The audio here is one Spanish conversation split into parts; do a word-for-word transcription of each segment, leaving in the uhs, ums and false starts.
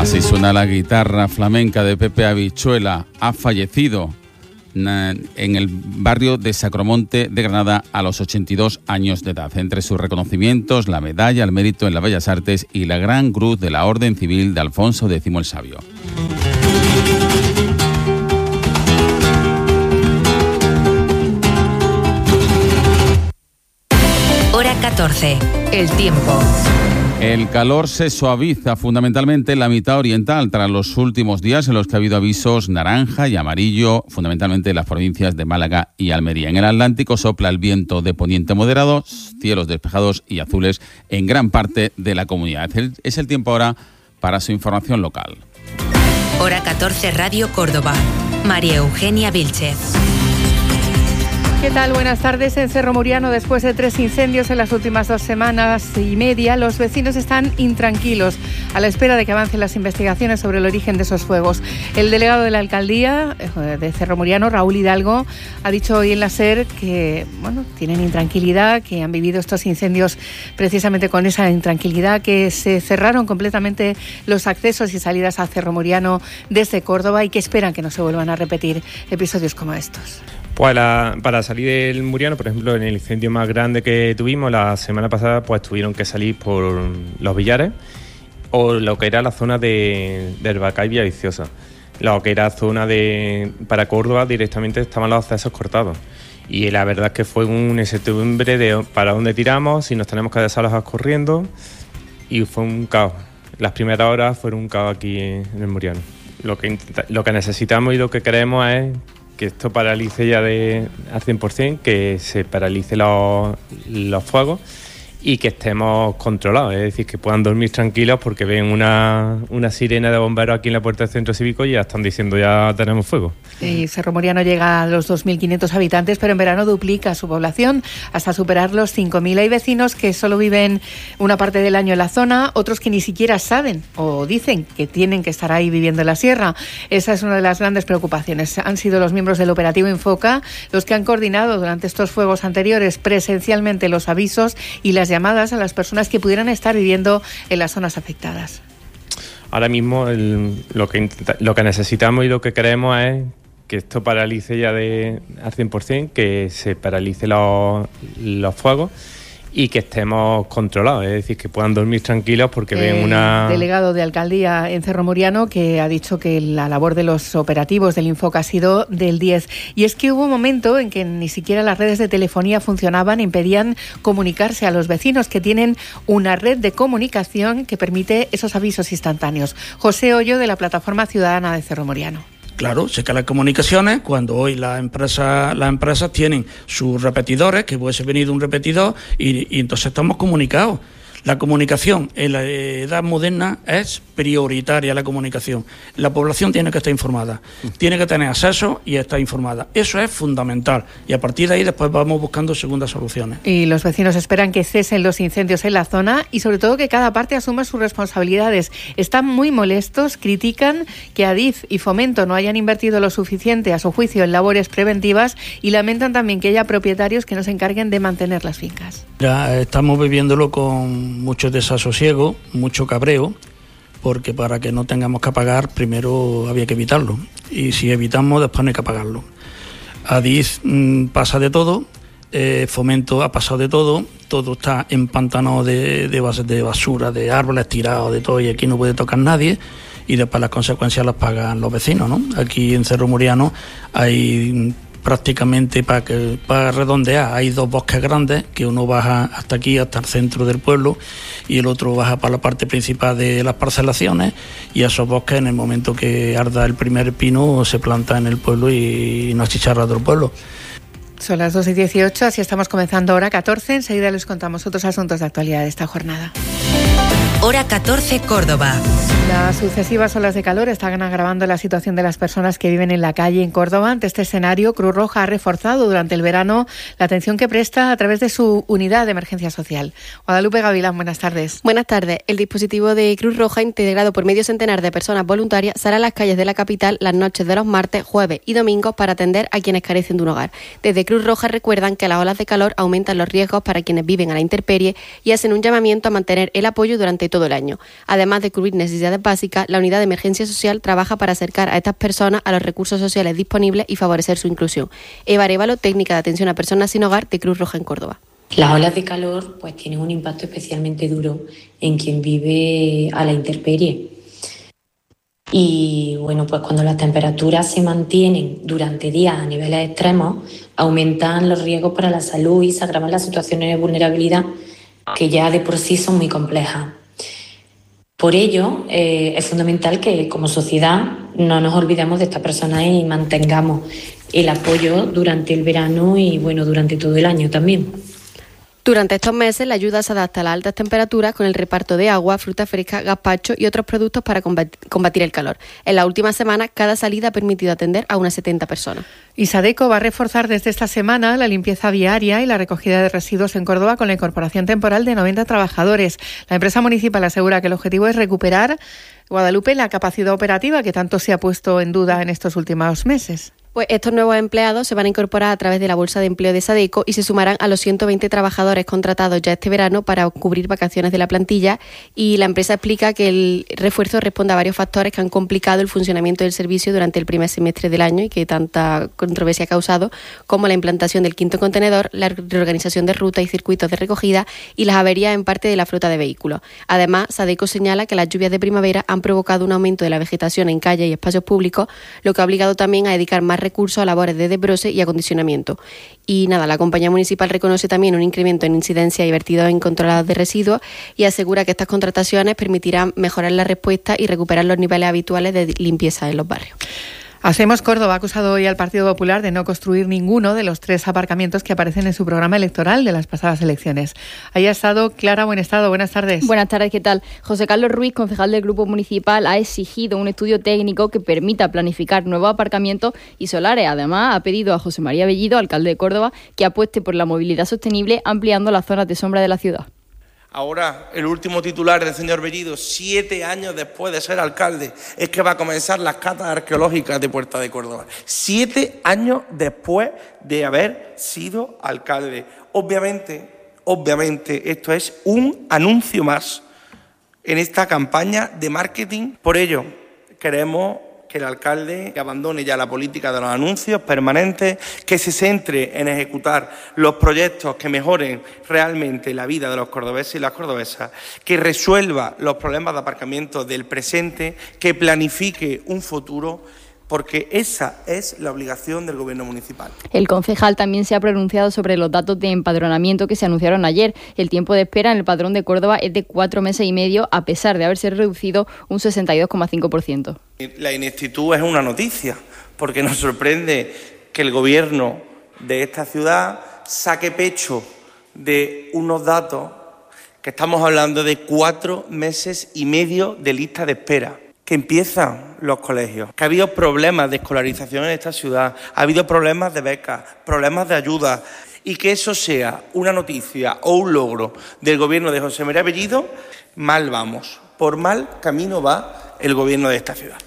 Así suena la guitarra flamenca de Pepe Habichuela. Ha fallecido en el barrio de Sacromonte de Granada a los ochenta y dos años de edad. Entre sus reconocimientos, la medalla al mérito en las Bellas Artes y la Gran Cruz de la Orden Civil de Alfonso X el Sabio. Hora catorce. El tiempo. El calor se suaviza fundamentalmente en la mitad oriental tras los últimos días en los que ha habido avisos naranja y amarillo, fundamentalmente en las provincias de Málaga y Almería. En el Atlántico sopla el viento de poniente moderado, cielos despejados y azules en gran parte de la comunidad. Es el tiempo ahora para su información local. Hora catorce, Radio Córdoba. María Eugenia Vilchez. ¿Qué tal? Buenas tardes. En Cerro Muriano, después de tres incendios en las últimas dos semanas y media, los vecinos están intranquilos a la espera de que avancen las investigaciones sobre el origen de esos fuegos. El delegado de la alcaldía de Cerro Muriano, Raúl Hidalgo, ha dicho hoy en la SER que bueno, tienen intranquilidad, que han vivido estos incendios precisamente con esa intranquilidad, que se cerraron completamente los accesos y salidas a Cerro Muriano desde Córdoba y que esperan que no se vuelvan a repetir episodios como estos. Pues la, para salir del Muriano, por ejemplo, en el incendio más grande que tuvimos la semana pasada, pues tuvieron que salir por los Villares o lo que era la zona de, de Herbacá y Villaviciosa. Lo que era zona de para Córdoba directamente estaban los accesos cortados. Y la verdad es que fue un incertidumbre de para dónde tiramos, si nos tenemos que desalojar corriendo, y fue un caos. Las primeras horas fueron un caos aquí en, en el Muriano. Lo que, lo que necesitamos y lo que queremos es que esto paralice ya de al cien por ciento, que se paralice los, los fuegos y que estemos controlados, es decir, que puedan dormir tranquilos porque ven una, una sirena de bomberos aquí en la puerta del centro cívico y ya están diciendo ya tenemos fuego. Y Cerro Muriano llega a los dos mil quinientos habitantes, pero en verano duplica su población hasta superar los cinco mil. Hay vecinos que solo viven una parte del año en la zona, otros que ni siquiera saben o dicen que tienen que estar ahí viviendo en la sierra. Esa es una de las grandes preocupaciones. Han sido los miembros del operativo Infoca los que han coordinado durante estos fuegos anteriores presencialmente los avisos y las llamadas a las personas que pudieran estar viviendo en las zonas afectadas. Ahora mismo el, lo, que, lo que necesitamos y lo que queremos es que esto paralice ya de al cien por ciento, que se paralice los, los fuegos y que estemos controlados, es decir, que puedan dormir tranquilos porque ven el una... delegado de alcaldía en Cerro Muriano, que ha dicho que la labor de los operativos del Infoca ha sido del diez. Y es que hubo un momento en que ni siquiera las redes de telefonía funcionaban, impedían comunicarse a los vecinos, que tienen una red de comunicación que permite esos avisos instantáneos. José Hoyo, de la Plataforma Ciudadana de Cerro Muriano. Claro, se caen las comunicaciones cuando hoy las empresas las empresas tienen sus repetidores, que puede ser venido un repetidor, y, y entonces estamos comunicados. La comunicación en la edad moderna es prioritaria, la comunicación. La población tiene que estar informada, tiene que tener acceso y estar informada. Eso es fundamental. Y a partir de ahí después vamos buscando segundas soluciones. Y los vecinos esperan que cesen los incendios en la zona y sobre todo que cada parte asuma sus responsabilidades. Están muy molestos, critican que Adif y Fomento no hayan invertido lo suficiente a su juicio en labores preventivas y lamentan también que haya propietarios que no se encarguen de mantener las fincas. Ya estamos viviéndolo con mucho desasosiego, mucho cabreo, porque para que no tengamos que pagar primero había que evitarlo, y si evitamos después no hay que pagarlo. Adif mmm, pasa de todo, eh, Fomento ha pasado de todo, todo está empantanado de, de bases de basura, de árboles tirados, de todo, y aquí no puede tocar nadie, y después las consecuencias las pagan los vecinos, ¿no? Aquí en Cerro Muriano hay prácticamente, para que para redondear, hay dos bosques grandes, que uno baja hasta aquí, hasta el centro del pueblo, y el otro baja para la parte principal de las parcelaciones, y esos bosques, en el momento que arda el primer pino, se planta en el pueblo y no achicharra todo el pueblo. Son las dos y dieciocho, así estamos comenzando Hora catorce. Enseguida les contamos otros asuntos de actualidad de esta jornada. Hora catorce, Córdoba. Las sucesivas olas de calor están agravando la situación de las personas que viven en la calle en Córdoba. Ante este escenario, Cruz Roja ha reforzado durante el verano la atención que presta a través de su unidad de emergencia social. Guadalupe Gavilán, buenas tardes. Buenas tardes. El dispositivo de Cruz Roja, integrado por medio centenar de personas voluntarias, sale a las calles de la capital las noches de los martes, jueves y domingos para atender a quienes carecen de un hogar. Desde Cruz Roja recuerdan que las olas de calor aumentan los riesgos para quienes viven a la intemperie y hacen un llamamiento a mantener el apoyo durante todo el año. Además de cubrir necesidades necesidades básicas, la unidad de emergencia social trabaja para acercar a estas personas a los recursos sociales disponibles y favorecer su inclusión. Eva Arévalo, técnica de atención a personas sin hogar de Cruz Roja en Córdoba. Las olas de calor pues tienen un impacto especialmente duro en quien vive a la intemperie. Y bueno, pues cuando las temperaturas se mantienen durante días a niveles extremos, aumentan los riesgos para la salud y se agravan las situaciones de vulnerabilidad que ya de por sí son muy complejas. Por ello, eh, es fundamental que como sociedad no nos olvidemos de estas personas y mantengamos el apoyo durante el verano y bueno, durante todo el año también. Durante estos meses, la ayuda se adapta a las altas temperaturas con el reparto de agua, fruta fresca, gazpacho y otros productos para combatir el calor. En las últimas semanas, cada salida ha permitido atender a unas setenta personas. Y Sadeco va a reforzar desde esta semana la limpieza viaria y la recogida de residuos en Córdoba con la incorporación temporal de noventa trabajadores. La empresa municipal asegura que el objetivo es recuperar, Guadalupe, la capacidad operativa que tanto se ha puesto en duda en estos últimos meses. Pues estos nuevos empleados se van a incorporar a través de la Bolsa de Empleo de Sadeco y se sumarán a los ciento veinte trabajadores contratados ya este verano para cubrir vacaciones de la plantilla, y la empresa explica que el refuerzo responde a varios factores que han complicado el funcionamiento del servicio durante el primer semestre del año y que tanta controversia ha causado, como la implantación del quinto contenedor, la reorganización de rutas y circuitos de recogida y las averías en parte de la flota de vehículos. Además, Sadeco señala que las lluvias de primavera han provocado un aumento de la vegetación en calles y espacios públicos, lo que ha obligado también a dedicar más recursos a labores de desbroce y acondicionamiento. Y nada, la compañía municipal reconoce también un incremento en incidencia y vertidos incontrolados de residuos y asegura que estas contrataciones permitirán mejorar la respuesta y recuperar los niveles habituales de limpieza en los barrios. Hacemos Córdoba ha acusado hoy al Partido Popular de no construir ninguno de los tres aparcamientos que aparecen en su programa electoral de las pasadas elecciones. Ahí ha estado Clara Buenestado. Buenas tardes. Buenas tardes, ¿qué tal? José Carlos Ruiz, concejal del Grupo Municipal, ha exigido un estudio técnico que permita planificar nuevos aparcamientos y solares. Además, ha pedido a José María Bellido, alcalde de Córdoba, que apueste por la movilidad sostenible ampliando las zonas de sombra de la ciudad. Ahora, el último titular del señor Bellido, siete años después de ser alcalde, es que va a comenzar las catas arqueológicas de Puerta de Córdoba. Siete años después de haber sido alcalde. Obviamente, obviamente, esto es un anuncio más en esta campaña de marketing. Por ello, queremos que el alcalde abandone ya la política de los anuncios permanentes, que se centre en ejecutar los proyectos que mejoren realmente la vida de los cordobeses y las cordobesas, que resuelva los problemas de aparcamiento del presente, que planifique un futuro, porque esa es la obligación del Gobierno municipal. El concejal también se ha pronunciado sobre los datos de empadronamiento que se anunciaron ayer. El tiempo de espera en el padrón de Córdoba es de cuatro meses y medio, a pesar de haberse reducido un sesenta y dos coma cinco por ciento. La ineptitud es una noticia, porque nos sorprende que el Gobierno de esta ciudad saque pecho de unos datos que estamos hablando de cuatro meses y medio de lista de espera. Que empiezan los colegios, que ha habido problemas de escolarización en esta ciudad, ha habido problemas de becas, problemas de ayuda, y que eso sea una noticia o un logro del gobierno de José María Bellido, mal vamos, por mal camino va el gobierno de esta ciudad.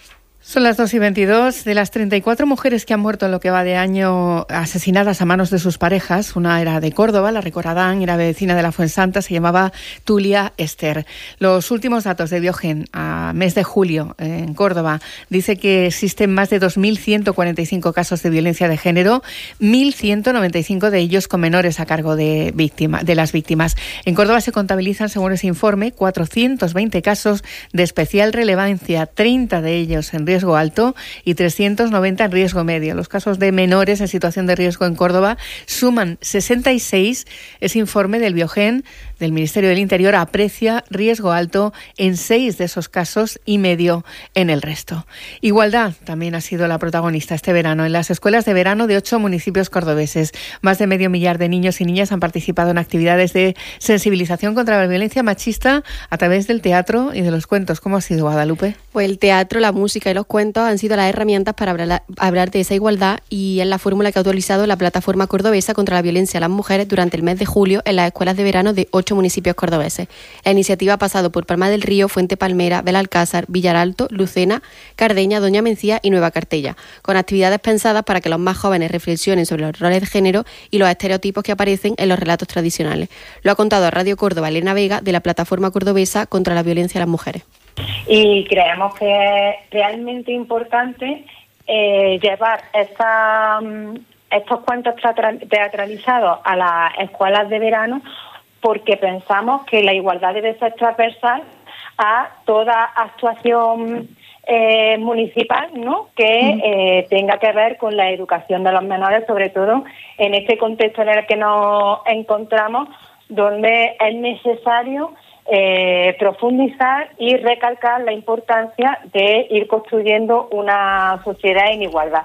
Son las dos y veintidós. De las treinta y cuatro mujeres que han muerto en lo que va de año asesinadas a manos de sus parejas, una era de Córdoba, la recordarán, era vecina de la Fuensanta, se llamaba Tulia Ester. Los últimos datos de Biogen a mes de julio en Córdoba dice que existen más de dos mil ciento cuarenta y cinco casos de violencia de género, mil ciento noventa y cinco de ellos con menores a cargo de, víctima, de las víctimas. En Córdoba se contabilizan, según ese informe, cuatrocientos veinte casos de especial relevancia, treinta de ellos en riesgo alto y trescientos noventa en riesgo medio. Los casos de menores en situación de riesgo en Córdoba suman sesenta y seis. Ese informe del Biogen del Ministerio del Interior aprecia riesgo alto en seis de esos casos y medio en el resto. Igualdad también ha sido la protagonista este verano en las escuelas de verano de ocho municipios cordobeses. Más de medio millar de niños y niñas han participado en actividades de sensibilización contra la violencia machista a través del teatro y de los cuentos. ¿Cómo ha sido, Guadalupe? Pues el teatro, la música y los cuentos han sido las herramientas para hablar, hablar de esa igualdad, y es la fórmula que ha utilizado la plataforma cordobesa contra la violencia a las mujeres durante el mes de julio en las escuelas de verano de ocho municipios cordobeses. La iniciativa ha pasado por Palma del Río, Fuente Palmera, Belalcázar, Villaralto, Lucena, Cardeña, Doña Mencía y Nueva Cartella, con actividades pensadas para que los más jóvenes reflexionen sobre los roles de género y los estereotipos que aparecen en los relatos tradicionales. Lo ha contado a Radio Córdoba Elena Vega, de la plataforma cordobesa contra la violencia a las mujeres. Y creemos que es realmente importante eh, llevar esta, estos cuentos teatralizados a las escuelas de verano, porque pensamos que la igualdad debe ser transversal a toda actuación eh, municipal, ¿no?, que eh, tenga que ver con la educación de los menores, sobre todo en este contexto en el que nos encontramos, donde es necesario eh, profundizar y recalcar la importancia de ir construyendo una sociedad en igualdad.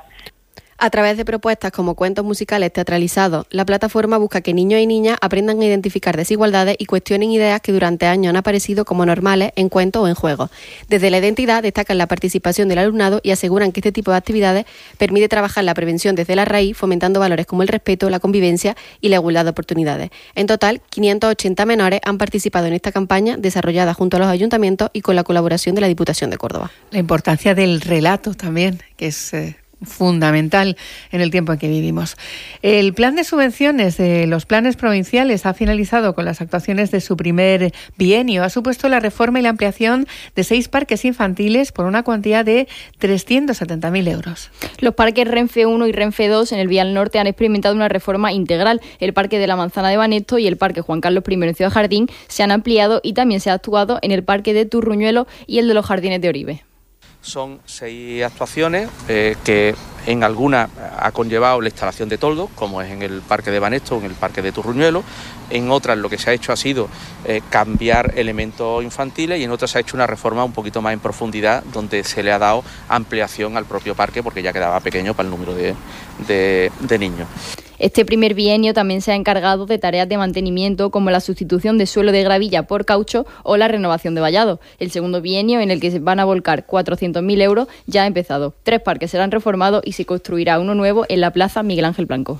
A través de propuestas como cuentos musicales teatralizados, la plataforma busca que niños y niñas aprendan a identificar desigualdades y cuestionen ideas que durante años han aparecido como normales en cuentos o en juegos. Desde la identidad destacan la participación del alumnado y aseguran que este tipo de actividades permite trabajar la prevención desde la raíz, fomentando valores como el respeto, la convivencia y la igualdad de oportunidades. En total, quinientos ochenta menores han participado en esta campaña desarrollada junto a los ayuntamientos y con la colaboración de la Diputación de Córdoba. La importancia del relato también, que es Eh... fundamental en el tiempo en que vivimos. El plan de subvenciones de los planes provinciales ha finalizado con las actuaciones de su primer bienio. Ha supuesto la reforma y la ampliación de seis parques infantiles por una cuantía de trescientos setenta mil euros. Los parques Renfe uno y Renfe dos en el Vial Norte han experimentado una reforma integral. El Parque de la Manzana de Banesto y el Parque Juan Carlos primero en Ciudad Jardín se han ampliado y también se ha actuado en el Parque de Turruñuelo y el de los Jardines de Oribe. Son seis actuaciones eh, que en algunas ha conllevado la instalación de toldos, como es en el Parque de Banesto o en el Parque de Turruñuelo. En otras lo que se ha hecho ha sido eh, cambiar elementos infantiles y en otras se ha hecho una reforma un poquito más en profundidad, donde se le ha dado ampliación al propio parque porque ya quedaba pequeño para el número de, de, de niños. Este primer bienio también se ha encargado de tareas de mantenimiento como la sustitución de suelo de gravilla por caucho o la renovación de vallado. El segundo bienio, en el que se van a volcar cuatrocientos mil euros, ya ha empezado. Tres parques serán reformados y se construirá uno nuevo en la Plaza Miguel Ángel Blanco.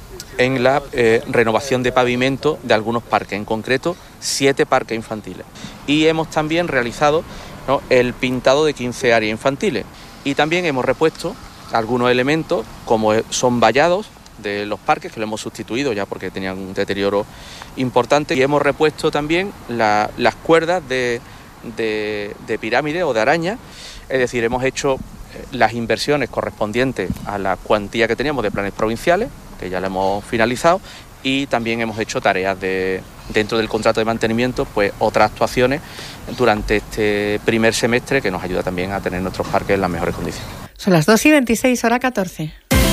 En la eh, renovación de pavimento de algunos parques, en concreto siete parques infantiles. Y hemos también realizado, ¿no?, el pintado de quince áreas infantiles. Y también hemos repuesto algunos elementos como son vallados de los parques, que lo hemos sustituido ya porque tenían un deterioro importante, y hemos repuesto también la, las cuerdas de, de, de pirámide o de araña, es decir, hemos hecho las inversiones correspondientes a la cuantía que teníamos de planes provinciales, que ya la hemos finalizado, y también hemos hecho tareas de, dentro del contrato de mantenimiento, pues otras actuaciones durante este primer semestre que nos ayuda también a tener nuestros parques en las mejores condiciones. Son las dos y veintiséis, hora catorce.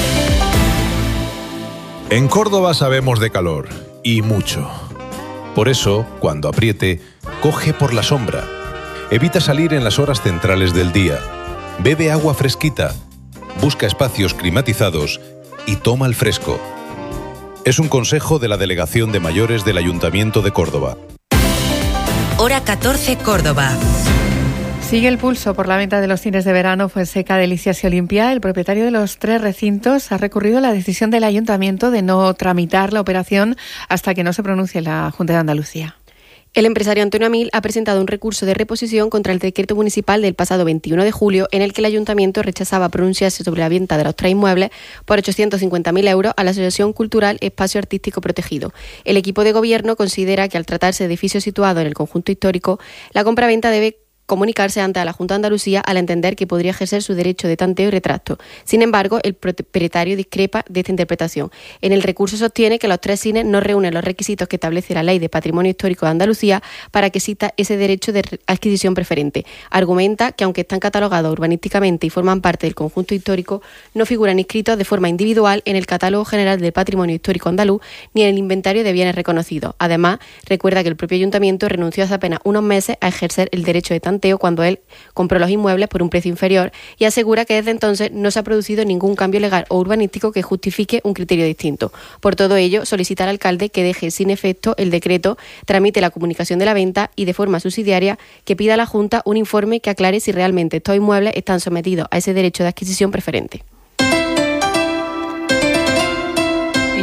En Córdoba sabemos de calor, y mucho. Por eso, cuando apriete, coge por la sombra. Evita salir en las horas centrales del día. Bebe agua fresquita. Busca espacios climatizados y toma el fresco. Es un consejo de la Delegación de Mayores del Ayuntamiento de Córdoba. Hora catorce, Córdoba. Sigue el pulso por la venta de los cines de verano Fuenseca, Delicias y Olimpia. El propietario de los tres recintos ha recurrido a la decisión del Ayuntamiento de no tramitar la operación hasta que no se pronuncie la Junta de Andalucía. El empresario Antonio Amil ha presentado un recurso de reposición contra el decreto municipal del pasado veintiuno de julio en el que el ayuntamiento rechazaba pronunciarse sobre la venta de los tres inmuebles por ochocientos cincuenta mil euros a la Asociación Cultural Espacio Artístico Protegido. El equipo de gobierno considera que al tratarse de edificios situados en el conjunto histórico, la compraventa debe comunicarse ante la Junta de Andalucía al entender que podría ejercer su derecho de tanteo y retracto. Sin embargo, el propietario discrepa de esta interpretación. En el recurso sostiene que los tres cines no reúnen los requisitos que establece la Ley de Patrimonio Histórico de Andalucía para que exista ese derecho de adquisición preferente. Argumenta que aunque están catalogados urbanísticamente y forman parte del conjunto histórico, no figuran inscritos de forma individual en el Catálogo General del Patrimonio Histórico Andaluz ni en el inventario de bienes reconocidos. Además, recuerda que el propio ayuntamiento renunció hace apenas unos meses a ejercer el derecho de tanteo cuando él compró los inmuebles por un precio inferior y asegura que desde entonces no se ha producido ningún cambio legal o urbanístico que justifique un criterio distinto. Por todo ello, solicita al alcalde que deje sin efecto el decreto, tramite la comunicación de la venta y de forma subsidiaria que pida a la Junta un informe que aclare si realmente estos inmuebles están sometidos a ese derecho de adquisición preferente.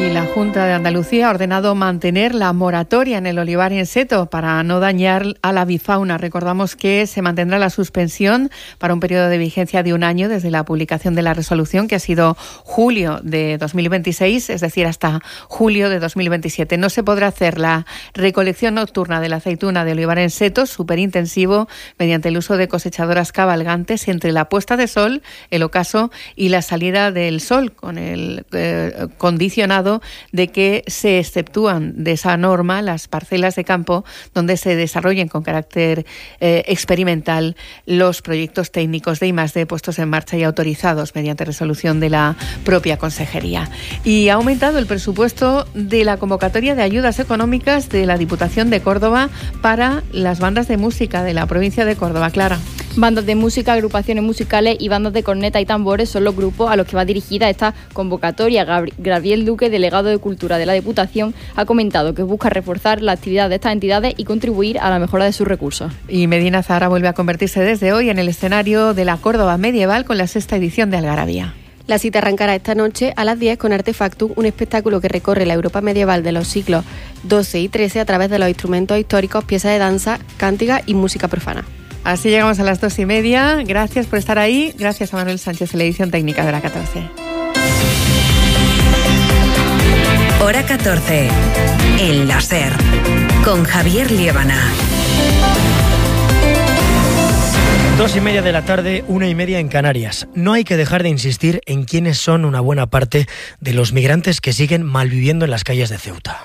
Y la Junta de Andalucía ha ordenado mantener la moratoria en el olivar y en seto para no dañar a la avifauna. Recordamos que se mantendrá la suspensión para un periodo de vigencia de un año desde la publicación de la resolución, que ha sido julio de dos mil veintiséis, es decir, hasta julio de dos mil veintisiete. No se podrá hacer la recolección nocturna de la aceituna de olivar en seto superintensivo mediante el uso de cosechadoras cabalgantes entre la puesta de sol, el ocaso y la salida del sol, con el eh, condicionado de que se exceptúan de esa norma las parcelas de campo donde se desarrollen con carácter eh, experimental los proyectos técnicos de I más D puestos en marcha y autorizados mediante resolución de la propia Consejería. Y ha aumentado el presupuesto de la convocatoria de ayudas económicas de la Diputación de Córdoba para las bandas de música de la provincia de Córdoba. Clara. Bandas de música, agrupaciones musicales y bandas de corneta y tambores son los grupos a los que va dirigida esta convocatoria. Gabriel Duque, delegado de Cultura de la Diputación, ha comentado que busca reforzar la actividad de estas entidades y contribuir a la mejora de sus recursos. Y Medina Zahara vuelve a convertirse desde hoy en el escenario de la Córdoba medieval con la sexta edición de Algarabía. La cita arrancará esta noche a las diez con Artefactum, un espectáculo que recorre la Europa medieval de los siglos doce y trece a través de los instrumentos históricos, piezas de danza, cántica y música profana. Así llegamos a las dos y media. Gracias por estar ahí. Gracias a Manuel Sánchez en la edición técnica de la catorce. Hora catorce. El láser. Con Javier Liébana. Dos y media de la tarde, una y media en Canarias. No hay que dejar de insistir en quiénes son una buena parte de los migrantes que siguen malviviendo en las calles de Ceuta.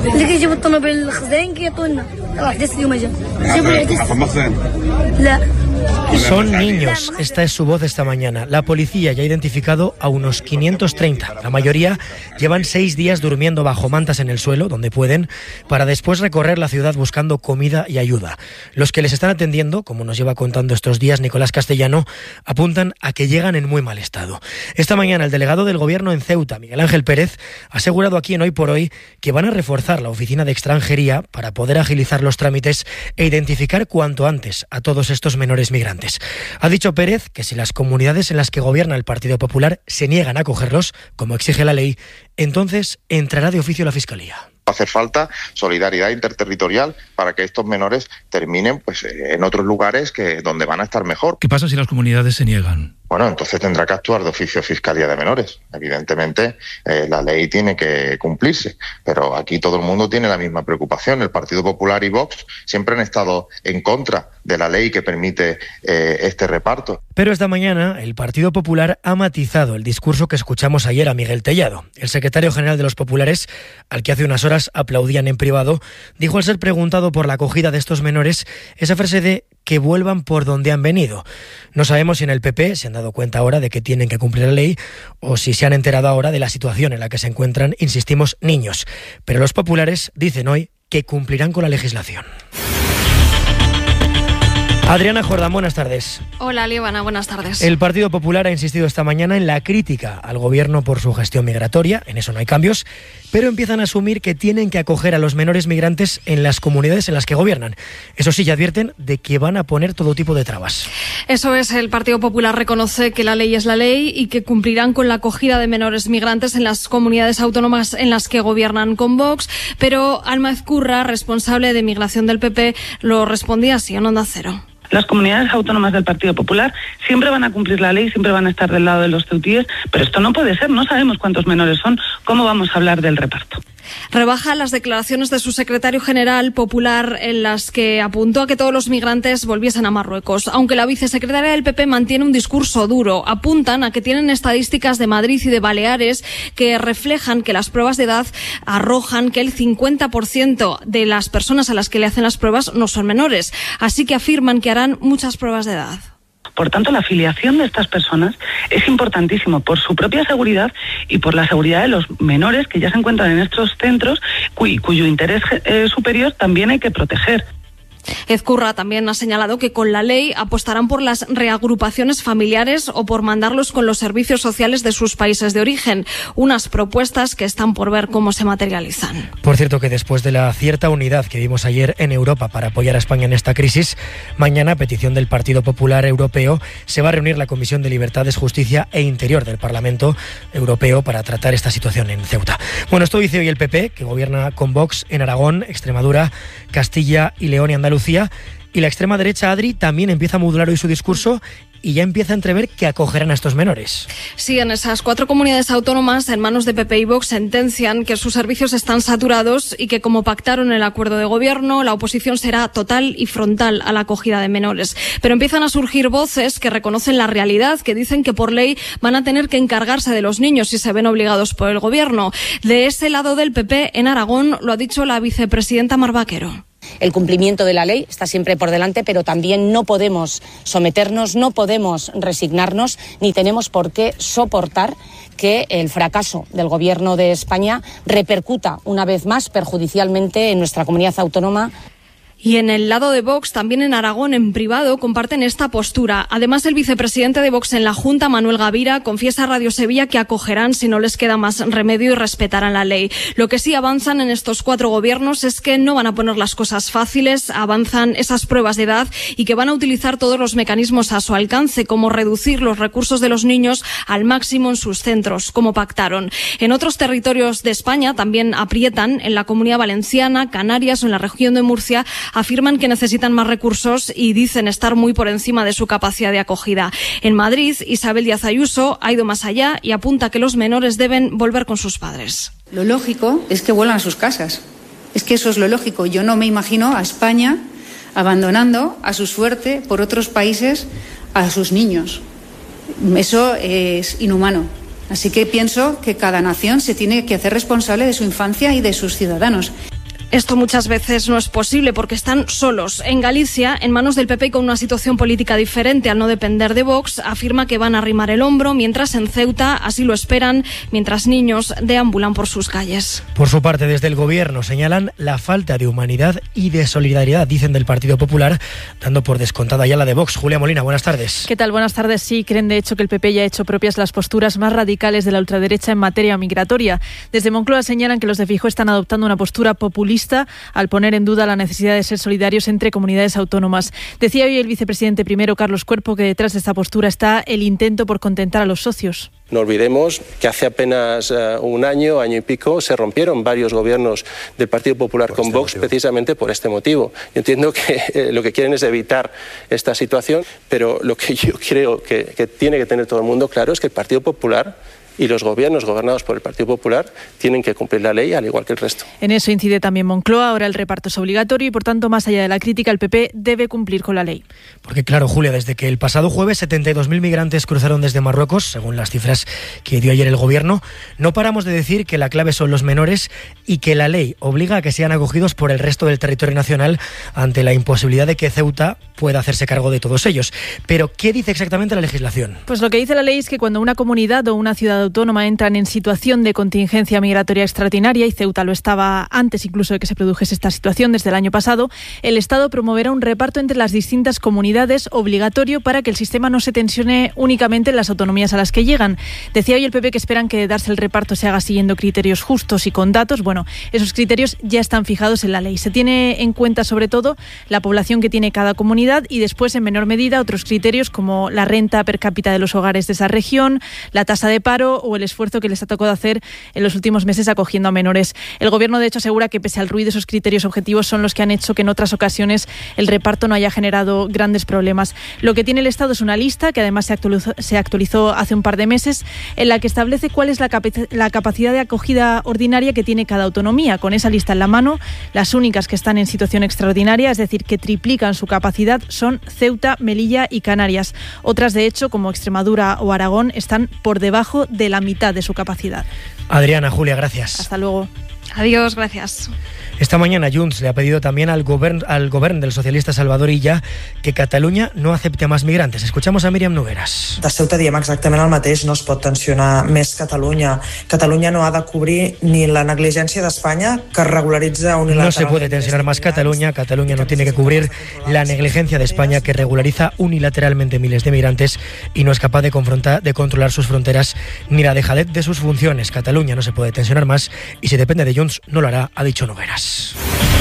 Son niños, esta es su voz esta mañana. La policía ya ha identificado a unos quinientos treinta. La mayoría llevan seis días durmiendo bajo mantas en el suelo, donde pueden, para después recorrer la ciudad buscando comida y ayuda. Los que les están atendiendo, como nos lleva contando estos días Nicolás Castellano, apuntan a que llegan en muy mal estado. Esta mañana el delegado del Gobierno en Ceuta, Miguel Ángel Pérez, ha asegurado aquí en Hoy por Hoy que van a reforzar la oficina de extranjería para poder agilizar los trámites e identificar cuanto antes a todos estos menores migrantes. Ha dicho Pérez que si las comunidades en las que gobierna el Partido Popular se niegan a acogerlos, como exige la ley, entonces entrará de oficio la Fiscalía. Hace falta solidaridad interterritorial para que estos menores terminen pues en otros lugares que donde van a estar mejor. ¿Qué pasa si las comunidades se niegan? Bueno, entonces tendrá que actuar de oficio Fiscalía de Menores. Evidentemente, eh, la ley tiene que cumplirse, pero aquí todo el mundo tiene la misma preocupación. El Partido Popular y Vox siempre han estado en contra de la ley que permite eh, este reparto. Pero esta mañana el Partido Popular ha matizado el discurso que escuchamos ayer a Miguel Tellado. El secretario general de los populares, al que hace unas horas aplaudían en privado, dijo al ser preguntado por la acogida de estos menores esa frase de que vuelvan por donde han venido. No sabemos si en el P P se han dado cuenta ahora de que tienen que cumplir la ley o si se han enterado ahora de la situación en la que se encuentran, insistimos, niños. Pero los populares dicen hoy que cumplirán con la legislación. Adriana Jordán, buenas tardes. Hola, Liébana, buenas tardes. El Partido Popular ha insistido esta mañana en la crítica al Gobierno por su gestión migratoria, en eso no hay cambios, pero empiezan a asumir que tienen que acoger a los menores migrantes en las comunidades en las que gobiernan. Eso sí, ya advierten de que van a poner todo tipo de trabas. Eso es, el Partido Popular reconoce que la ley es la ley y que cumplirán con la acogida de menores migrantes en las comunidades autónomas en las que gobiernan con Vox, pero Alma Ezcurra, responsable de migración del P P, lo respondía así en Onda Cero. Las comunidades autónomas del Partido Popular siempre van a cumplir la ley, siempre van a estar del lado de los ceutíes, pero esto no puede ser, no sabemos cuántos menores son, ¿cómo vamos a hablar del reparto? Rebaja las declaraciones de su secretario general popular en las que apuntó a que todos los migrantes volviesen a Marruecos. Aunque la vicesecretaria del P P mantiene un discurso duro, apuntan a que tienen estadísticas de Madrid y de Baleares que reflejan que las pruebas de edad arrojan que el cincuenta por ciento de las personas a las que le hacen las pruebas no son menores. Así que afirman que harán muchas pruebas de edad. Por tanto, la afiliación de estas personas es importantísimo por su propia seguridad y por la seguridad de los menores que ya se encuentran en estos centros cuy, cuyo interés eh, superior también hay que proteger. Ezcurra también ha señalado que con la ley apostarán por las reagrupaciones familiares o por mandarlos con los servicios sociales de sus países de origen, unas propuestas que están por ver cómo se materializan. Por cierto, que después de la cierta unidad que vimos ayer en Europa para apoyar a España en esta crisis, mañana, a petición del Partido Popular Europeo, se va a reunir la Comisión de Libertades, Justicia e Interior del Parlamento Europeo para tratar esta situación en Ceuta. Bueno, esto dice hoy el P P, que gobierna con Vox en Aragón, Extremadura, Castilla y León y Andalucía, y la extrema derecha, Adri, también empieza a modular hoy su discurso y ya empieza a entrever que acogerán a estos menores. Sí, en esas cuatro comunidades autónomas, en manos de P P y Vox, sentencian que sus servicios están saturados y que, como pactaron el acuerdo de gobierno, la oposición será total y frontal a la acogida de menores. Pero empiezan a surgir voces que reconocen la realidad, que dicen que por ley van a tener que encargarse de los niños si se ven obligados por el gobierno. De ese lado del P P, en Aragón, lo ha dicho la vicepresidenta Mar Vaquero. El cumplimiento de la ley está siempre por delante, pero también no podemos someternos, no podemos resignarnos, ni tenemos por qué soportar que el fracaso del Gobierno de España repercuta una vez más perjudicialmente en nuestra comunidad autónoma. Y en el lado de Vox, también en Aragón, en privado, comparten esta postura. Además, el vicepresidente de Vox en la Junta, Manuel Gavira, confiesa a Radio Sevilla que acogerán si no les queda más remedio y respetarán la ley. Lo que sí avanzan en estos cuatro gobiernos es que no van a poner las cosas fáciles, avanzan esas pruebas de edad y que van a utilizar todos los mecanismos a su alcance, como reducir los recursos de los niños al máximo en sus centros, como pactaron. En otros territorios de España también aprietan, en la Comunidad Valenciana, Canarias o en la región de Murcia, afirman que necesitan más recursos y dicen estar muy por encima de su capacidad de acogida. En Madrid, Isabel Díaz Ayuso ha ido más allá y apunta que los menores deben volver con sus padres. Lo lógico es que vuelvan a sus casas. Es que eso es lo lógico. Yo no me imagino a España abandonando a su suerte por otros países a sus niños. Eso es inhumano. Así que pienso que cada nación se tiene que hacer responsable de su infancia y de sus ciudadanos. Esto muchas veces no es posible porque están solos. En Galicia, en manos del P P y con una situación política diferente al no depender de Vox, afirma que van a arrimar el hombro, mientras en Ceuta así lo esperan, mientras niños deambulan por sus calles. Por su parte, desde el Gobierno señalan la falta de humanidad y de solidaridad, dicen del Partido Popular, dando por descontada ya la de Vox. Julia Molina, buenas tardes. ¿Qué tal? Buenas tardes. Sí, creen de hecho que el P P ya ha hecho propias las posturas más radicales de la ultraderecha en materia migratoria. Desde Moncloa señalan que los de Feijóo están adoptando una postura populista al poner en duda la necesidad de ser solidarios entre comunidades autónomas. Decía hoy el vicepresidente primero, Carlos Cuerpo, que detrás de esta postura está el intento por contentar a los socios. No olvidemos que hace apenas uh, un año, año y pico, se rompieron varios gobiernos del Partido Popular con Vox precisamente por este motivo. Yo entiendo que eh, lo que quieren es evitar esta situación, pero lo que yo creo que, que tiene que tener todo el mundo claro es que el Partido Popular y los gobiernos gobernados por el Partido Popular tienen que cumplir la ley al igual que el resto. En eso incide también Moncloa. Ahora el reparto es obligatorio y, por tanto, más allá de la crítica, el P P debe cumplir con la ley. Porque, claro, Julia, desde que el pasado jueves setenta y dos mil migrantes cruzaron desde Marruecos, según las cifras que dio ayer el Gobierno, no paramos de decir que la clave son los menores y que la ley obliga a que sean acogidos por el resto del territorio nacional ante la imposibilidad de que Ceuta pueda hacerse cargo de todos ellos. Pero, ¿qué dice exactamente la legislación? Pues lo que dice la ley es que cuando una comunidad o una ciudad autónoma entran en situación de contingencia migratoria extraordinaria, y Ceuta lo estaba antes incluso de que se produjese esta situación desde el año pasado, el Estado promoverá un reparto entre las distintas comunidades obligatorio para que el sistema no se tensione únicamente en las autonomías a las que llegan. Decía hoy el P P que esperan que de darse el reparto se haga siguiendo criterios justos y con datos. Bueno, esos criterios ya están fijados en la ley. Se tiene en cuenta sobre todo la población que tiene cada comunidad y después en menor medida otros criterios como la renta per cápita de los hogares de esa región, la tasa de paro o el esfuerzo que les ha tocado hacer en los últimos meses acogiendo a menores. El Gobierno, de hecho, asegura que pese al ruido, esos criterios objetivos son los que han hecho que en otras ocasiones el reparto no haya generado grandes problemas. Lo que tiene el Estado es una lista que además se actualizó, se actualizó hace un par de meses, en la que establece cuál es la, capac- la capacidad de acogida ordinaria que tiene cada autonomía. Con esa lista en la mano, las únicas que están en situación extraordinaria, es decir, que triplican su capacidad, son Ceuta, Melilla y Canarias. Otras, de hecho, como Extremadura o Aragón, están por debajo de la mitad de su capacidad. Adriana, Julia, gracias. Hasta luego. Adiós, gracias. Esta mañana Junts le ha pedido también al govern, al govern del socialista Salvador Illa que Catalunya no acepte más migrantes. Escuchamos a Míriam Nogueras. De Ceuta diem exactament el mateix, no es pot tensionar més Catalunya. Catalunya no ha de cobrir ni la negligència d'Espanya, que regularitza unilateralmente. No se puede tensionar más Cataluña. Cataluña no tiene que cubrir la negligencia de España, que regulariza unilateralmente miles de migrantes y no es capaz de confrontar, de controlar sus fronteras ni la dejadez de sus funciones. Cataluña no se puede tensionar más y si depende de Junts no lo hará, ha dicho Nogueras.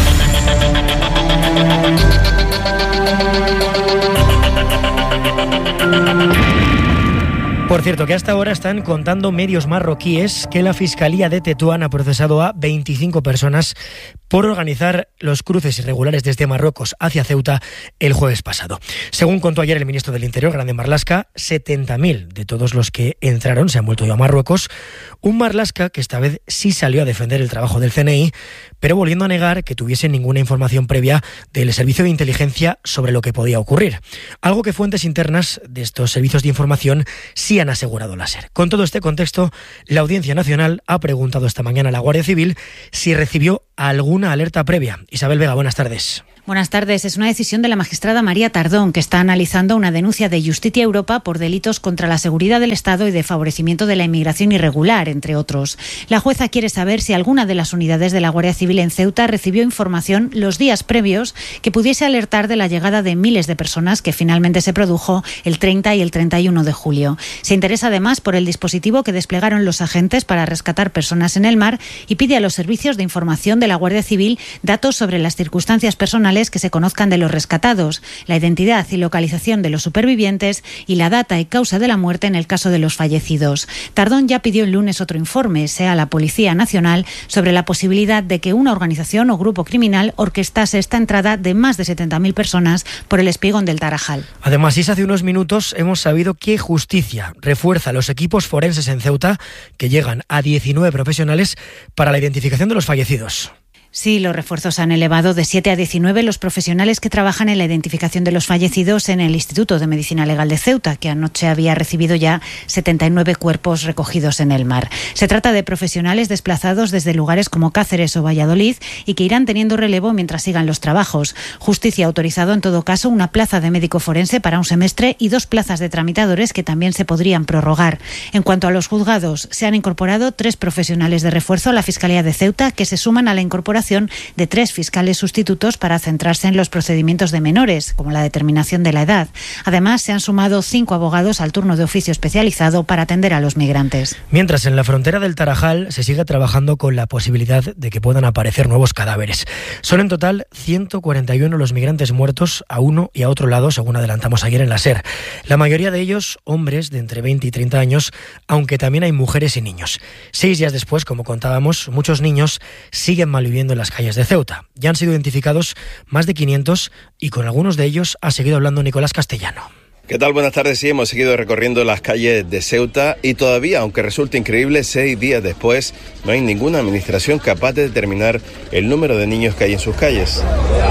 Por cierto, que hasta ahora están contando medios marroquíes que la Fiscalía de Tetuán ha procesado a veinticinco personas por organizar los cruces irregulares desde Marruecos hacia Ceuta el jueves pasado. Según contó ayer el ministro del Interior, Grande Marlaska, setenta mil de todos los que entraron se han vuelto ya a Marruecos. Un Marlaska que esta vez sí salió a defender el trabajo del C N I, pero volviendo a negar que tuviese ninguna información previa del servicio de inteligencia sobre lo que podía ocurrir. Algo que fuentes internas de estos servicios de información sí han asegurado la SER. Con todo este contexto, la Audiencia Nacional ha preguntado esta mañana a la Guardia Civil si recibió alguna alerta previa. Isabel Vega, buenas tardes. Buenas tardes. Es una decisión de la magistrada María Tardón, que está analizando una denuncia de Justicia Europa por delitos contra la seguridad del Estado y de favorecimiento de la inmigración irregular, entre otros. La jueza quiere saber si alguna de las unidades de la Guardia Civil en Ceuta recibió información los días previos que pudiese alertar de la llegada de miles de personas que finalmente se produjo el treinta y el treinta y uno de julio. Se interesa además por el dispositivo que desplegaron los agentes para rescatar personas en el mar y pide a los servicios de información de la Guardia Civil datos sobre las circunstancias personales que se conozcan de los rescatados, la identidad y localización de los supervivientes y la data y causa de la muerte en el caso de los fallecidos. Tardón ya pidió el lunes otro informe, sea a la Policía Nacional, sobre la posibilidad de que una organización o grupo criminal orquestase esta entrada de más de setenta mil personas por el espigón del Tarajal. Además, y hace unos minutos hemos sabido que Justicia refuerza los equipos forenses en Ceuta, que llegan a diecinueve profesionales para la identificación de los fallecidos. Sí, los refuerzos han elevado de siete a diecinueve los profesionales que trabajan en la identificación de los fallecidos en el Instituto de Medicina Legal de Ceuta, que anoche había recibido ya setenta y nueve cuerpos recogidos en el mar. Se trata de profesionales desplazados desde lugares como Cáceres o Valladolid y que irán teniendo relevo mientras sigan los trabajos. Justicia ha autorizado en todo caso una plaza de médico forense para un semestre y dos plazas de tramitadores que también se podrían prorrogar. En cuanto a los juzgados, se han incorporado tres profesionales de refuerzo a la Fiscalía de Ceuta, que se suman a la incorporación de tres fiscales sustitutos para centrarse en los procedimientos de menores, como la determinación de la edad. Además, se han sumado cinco abogados al turno de oficio especializado para atender a los migrantes. Mientras, en la frontera del Tarajal se sigue trabajando con la posibilidad de que puedan aparecer nuevos cadáveres. Son en total ciento cuarenta y uno los migrantes muertos a uno y a otro lado, según adelantamos ayer en la SER. La mayoría de ellos hombres de entre veinte y treinta años, aunque también hay mujeres y niños. Seis días después, como contábamos, muchos niños siguen malviviendo en las calles de Ceuta. Ya han sido identificados más de quinientos y con algunos de ellos ha seguido hablando Nicolás Castellano. ¿Qué tal? Buenas tardes. Sí, hemos seguido recorriendo las calles de Ceuta y todavía, aunque resulte increíble, seis días después no hay ninguna administración capaz de determinar el número de niños que hay en sus calles.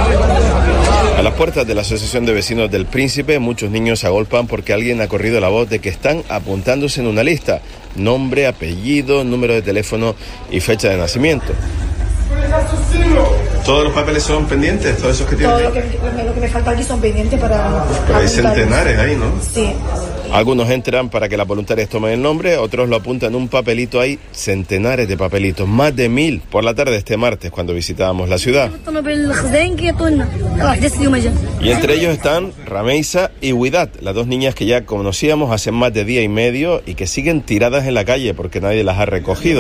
A las puertas de la Asociación de Vecinos del Príncipe, muchos niños se agolpan porque alguien ha corrido la voz de que están apuntándose en una lista: nombre, apellido, número de teléfono y fecha de nacimiento. ¿Todos los papeles son pendientes? ¿Todos esos que tienen? Todo lo que, lo que me falta aquí son pendientes para... Pero hay centenares ahí, ¿no? Sí. Algunos entran para que las voluntarias tomen el nombre, otros lo apuntan en un papelito. Hay centenares de papelitos, más de mil por la tarde de este martes cuando visitábamos la ciudad. Y entre ellos están Rameisa y Huidat, las dos niñas que ya conocíamos hace más de día y medio y que siguen tiradas en la calle porque nadie las ha recogido.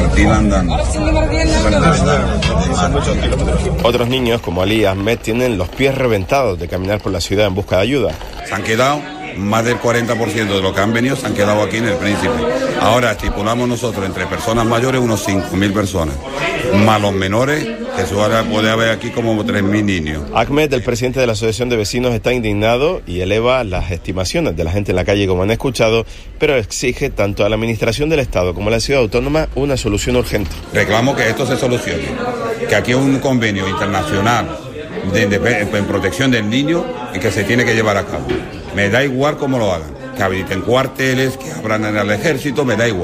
Otros niños como Ali y Ahmed tienen los pies reventados de caminar por la ciudad en busca de ayuda. Se han quedado, más del cuarenta por ciento de los que han venido se han quedado aquí en el Príncipe. Ahora estipulamos nosotros entre personas mayores unos cinco mil personas, más los menores, que suele puede haber aquí como tres mil niños. Ahmed, el presidente de la Asociación de Vecinos, está indignado y eleva las estimaciones de la gente en la calle, como han escuchado, pero exige tanto a la Administración del Estado como a la Ciudad Autónoma una solución urgente. Reclamo que esto se solucione, que aquí hay un convenio internacional de, de, de, en protección del niño y que se tiene que llevar a cabo. Me da igual cómo lo hagan, que habiliten cuarteles, que abran en el ejército, me da igual.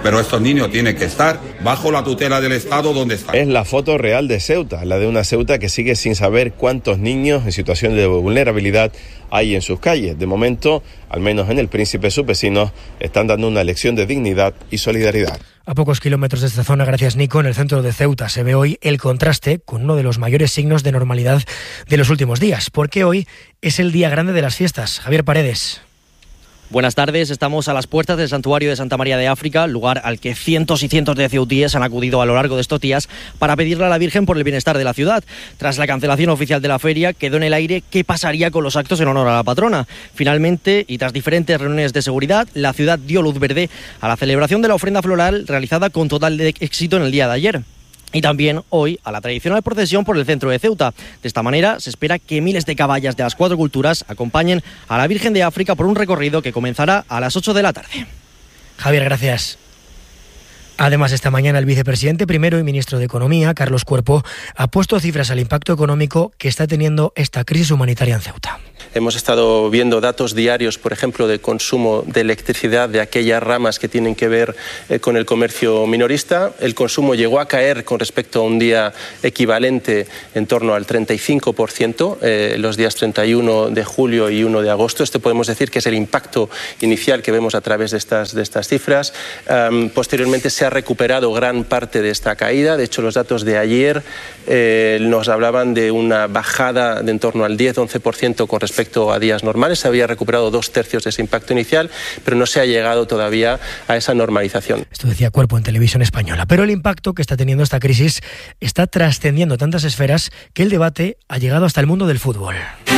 pero estos niños tienen que estar bajo la tutela del Estado donde están. Es la foto real de Ceuta, la de una Ceuta que sigue sin saber cuántos niños en situación de vulnerabilidad hay en sus calles. De momento, al menos en el Príncipe, sus vecinos están dando una lección de dignidad y solidaridad. A pocos kilómetros de esta zona, gracias Nico, en el centro de Ceuta se ve hoy el contraste con uno de los mayores signos de normalidad de los últimos días, porque hoy es el día grande de las fiestas. Javier Paredes. Buenas tardes, estamos a las puertas del santuario de Santa María de África, lugar al que cientos y cientos de ceutíes han acudido a lo largo de estos días para pedirle a la Virgen por el bienestar de la ciudad. Tras la cancelación oficial de la feria, quedó en el aire qué pasaría con los actos en honor a la patrona. Finalmente, y tras diferentes reuniones de seguridad, la ciudad dio luz verde a la celebración de la ofrenda floral realizada con total éxito en el día de ayer. Y también hoy a la tradicional procesión por el centro de Ceuta. De esta manera se espera que miles de caballas de las cuatro culturas acompañen a la Virgen de África por un recorrido que comenzará a las ocho de la tarde. Javier, gracias. Además, esta mañana el vicepresidente primero y ministro de Economía, Carlos Cuerpo, ha puesto cifras al impacto económico que está teniendo esta crisis humanitaria en Ceuta. Hemos estado viendo datos diarios, por ejemplo, de consumo de electricidad de aquellas ramas que tienen que ver eh, con el comercio minorista. El consumo llegó a caer con respecto a un día equivalente en torno al treinta y cinco por ciento, eh, los días treinta y uno de julio y uno de agosto. Este podemos decir que es el impacto inicial que vemos a través de estas, de estas cifras. Um, posteriormente se ha recuperado gran parte de esta caída. De hecho, los datos de ayer eh, nos hablaban de una bajada de en torno al diez a once por ciento con respecto a días normales. Se había recuperado dos tercios de ese impacto inicial, pero no se ha llegado todavía a esa normalización. Esto decía Cuerpo en Televisión Española. Pero el impacto que está teniendo esta crisis está trascendiendo tantas esferas que el debate ha llegado hasta el mundo del fútbol.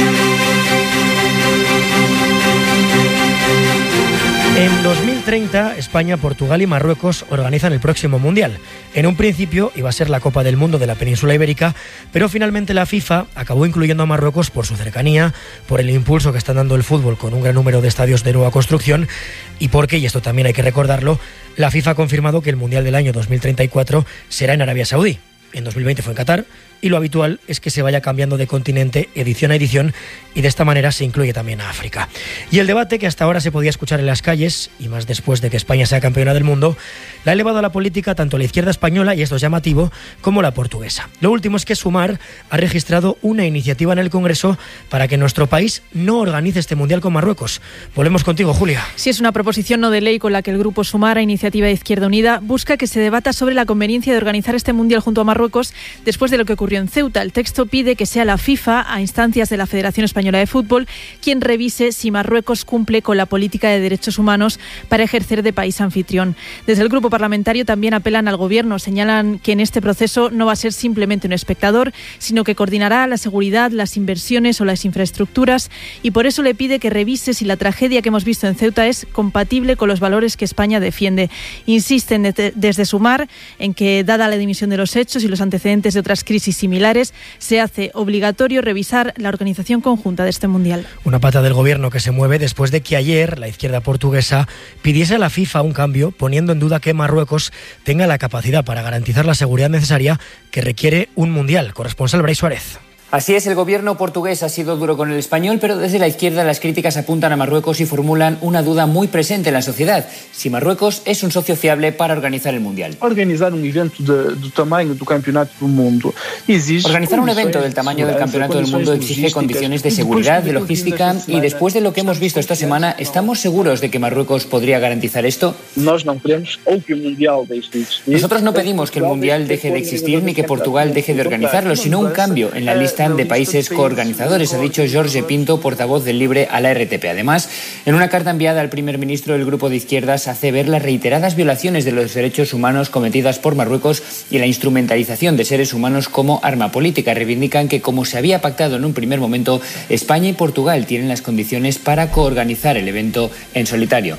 En dos mil treinta, España, Portugal y Marruecos organizan el próximo Mundial. En un principio iba a ser la Copa del Mundo de la península ibérica, pero finalmente la FIFA acabó incluyendo a Marruecos por su cercanía, por el impulso que está dando el fútbol con un gran número de estadios de nueva construcción y porque, y esto también hay que recordarlo, la FIFA ha confirmado que el Mundial del año dos mil treinta y cuatro será en Arabia Saudí. En dos mil veinte fue en Qatar y lo habitual es que se vaya cambiando de continente edición a edición y de esta manera se incluye también a África. Y el debate que hasta ahora se podía escuchar en las calles, y más después de que España sea campeona del mundo, la ha elevado a la política tanto la izquierda española, y esto es llamativo, como la portuguesa. Lo último es que Sumar ha registrado una iniciativa en el Congreso para que nuestro país no organice este Mundial con Marruecos. Volvemos contigo, Julia. Sí, es una proposición no de ley con la que el Grupo Sumar, a Iniciativa de Izquierda Unida, busca que se debata sobre la conveniencia de organizar este Mundial junto a Marruecos después de lo que ocurrió en Ceuta. El texto pide que sea la FIFA, a instancias de la Federación Española de Fútbol, quien revise si Marruecos cumple con la política de derechos humanos para ejercer de país anfitrión. Desde el grupo parlamentario también apelan al Gobierno, señalan que en este proceso no va a ser simplemente un espectador, sino que coordinará la seguridad, las inversiones o las infraestructuras, y por eso le pide que revise si la tragedia que hemos visto en Ceuta es compatible con los valores que España defiende. Insisten de- desde Sumar en que, dada la dimisión de los hechos y los antecedentes de otras crisis similares, se hace obligatorio revisar la organización conjunta de este Mundial. Una pata del Gobierno que se mueve después de que ayer la izquierda portuguesa pidiese a la FIFA un cambio, poniendo en duda que Marruecos tenga la capacidad para garantizar la seguridad necesaria que requiere un Mundial. Corresponsal Brais Suárez. Así es, el gobierno portugués ha sido duro con el español, pero desde la izquierda las críticas apuntan a Marruecos y formulan una duda muy presente en la sociedad: si Marruecos es un socio fiable para organizar el Mundial. Organizar un evento de, do tamaño do Campeonato do Mundo exige Organizar un evento del tamaño del Campeonato del Mundo exige condiciones de seguridad, de logística, y después de lo que hemos visto esta semana, ¿estamos seguros de que Marruecos podría garantizar esto? Nós não queremos ou que o Mundial deixe de existir. Nosotros no pedimos que el Mundial deje de existir ni que Portugal deje de organizarlo, sino un cambio en la lista de países coorganizadores, ha dicho Jorge Pinto, portavoz del Libre a la R T P. Además, en una carta enviada al primer ministro, el grupo de izquierdas hace ver las reiteradas violaciones de los derechos humanos cometidas por Marruecos y la instrumentalización de seres humanos como arma política. Reivindican que, como se había pactado en un primer momento, España y Portugal tienen las condiciones para coorganizar el evento en solitario.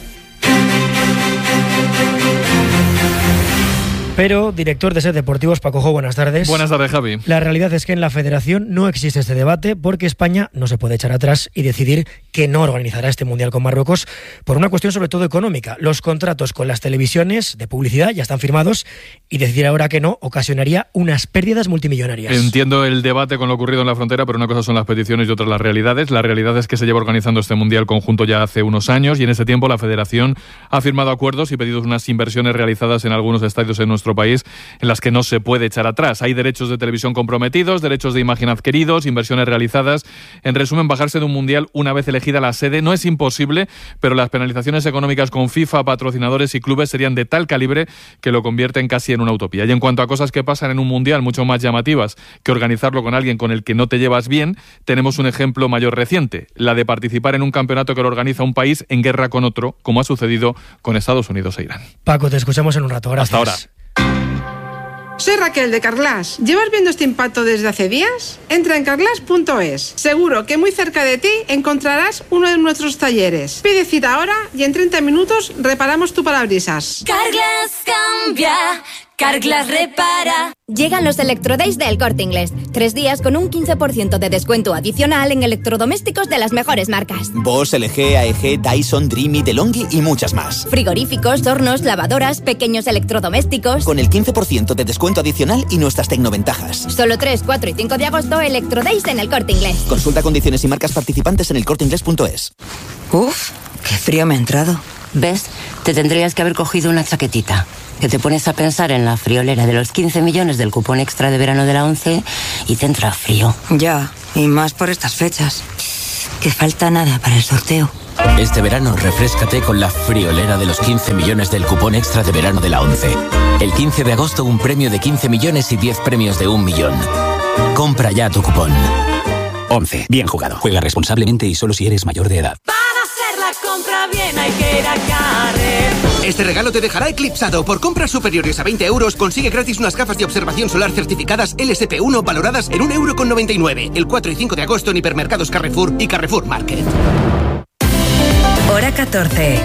Pero, director de S E D Deportivos, Paco Jo, buenas tardes. Buenas tardes, Javi. La realidad es que en la Federación no existe este debate porque España no se puede echar atrás y decidir que no organizará este Mundial con Marruecos por una cuestión sobre todo económica. Los contratos con las televisiones de publicidad ya están firmados y decir ahora que no ocasionaría unas pérdidas multimillonarias. Entiendo el debate con lo ocurrido en la frontera, pero una cosa son las peticiones y otra las realidades. La realidad es que se lleva organizando este Mundial conjunto ya hace unos años y en ese tiempo la Federación ha firmado acuerdos y pedido unas inversiones realizadas en algunos estadios en nuestro país en las que no se puede echar atrás. Hay derechos de televisión comprometidos, derechos de imagen adquiridos, inversiones realizadas. En resumen, bajarse de un Mundial una vez elegida la sede no es imposible, pero las penalizaciones económicas con FIFA, patrocinadores y clubes serían de tal calibre que lo convierten casi en una utopía. Y en cuanto a cosas que pasan en un Mundial mucho más llamativas que organizarlo con alguien con el que no te llevas bien, tenemos un ejemplo mayor reciente, la de participar en un campeonato que lo organiza un país en guerra con otro, como ha sucedido con Estados Unidos e Irán. Paco, te escuchamos en un rato. Gracias. Hasta ahora. Soy Raquel de Carglass. ¿Llevas viendo este impacto desde hace días? Entra en carglass punto es. Seguro que muy cerca de ti encontrarás uno de nuestros talleres. Pide cita ahora y en treinta minutos reparamos tu parabrisas. Carglass cambia, Carglass repara. Llegan los Electrodays del Corte Inglés. Tres días con un quince por ciento de descuento adicional en electrodomésticos de las mejores marcas. Bosch, L G, A E G, Dyson, Dreamy, DeLonghi y muchas más. Frigoríficos, hornos, lavadoras, pequeños electrodomésticos. Con el quince por ciento de descuento adicional y nuestras tecnoventajas. Solo tres, cuatro y cinco de agosto, Electrodays en el Corte Inglés. Consulta condiciones y marcas participantes en el corte inglés punto es. Uf, qué frío me ha entrado. ¿Ves? Te tendrías que haber cogido una chaquetita. Que te pones a pensar en la friolera de los quince millones del cupón extra de verano de la ONCE y te entra frío. Ya, y más por estas fechas. Que falta nada para el sorteo. Este verano refréscate con la friolera de los quince millones del cupón extra de verano de la ONCE. El quince de agosto un premio de quince millones y diez premios de un millón. Compra ya tu cupón. ONCE. Bien jugado. Juega responsablemente y solo si eres mayor de edad. Para hacer la compra bien hay que ir a Carrefour. Este regalo te dejará eclipsado. Por compras superiores a veinte euros consigue gratis unas gafas de observación solar certificadas L S P uno valoradas en un euro con noventa y nueve. El cuatro y cinco de agosto en hipermercados Carrefour y Carrefour Market. Hora catorce.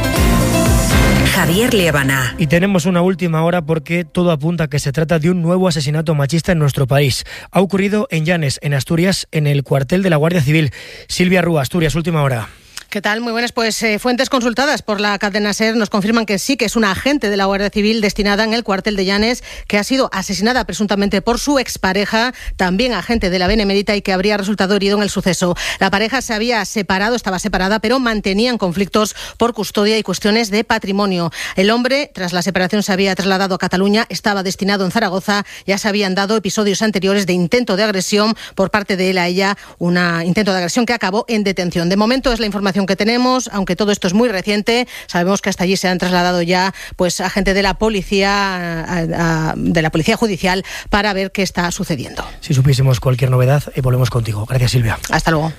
Javier Liébana. Y tenemos una última hora porque todo apunta a que se trata de un nuevo asesinato machista en nuestro país. Ha ocurrido en Llanes, en Asturias, en el cuartel de la Guardia Civil. Silvia Rúa, Asturias, última hora. ¿Qué tal? Muy buenas. Pues eh, fuentes consultadas por la cadena SER nos confirman que sí, que es una agente de la Guardia Civil destinada en el cuartel de Llanes que ha sido asesinada presuntamente por su expareja, también agente de la Benemérita, y que habría resultado herido en el suceso. La pareja se había separado, estaba separada, pero mantenían conflictos por custodia y cuestiones de patrimonio. El hombre, tras la separación, se había trasladado a Cataluña, estaba destinado en Zaragoza. Ya se habían dado episodios anteriores de intento de agresión por parte de él a ella, un intento de agresión que acabó en detención. De momento es la información que tenemos, aunque todo esto es muy reciente. Sabemos que hasta allí se han trasladado ya pues agentes de la policía a, a, de la policía judicial para ver qué está sucediendo. Si supiésemos cualquier novedad, eh, volvemos contigo. Gracias, Silvia. Hasta luego.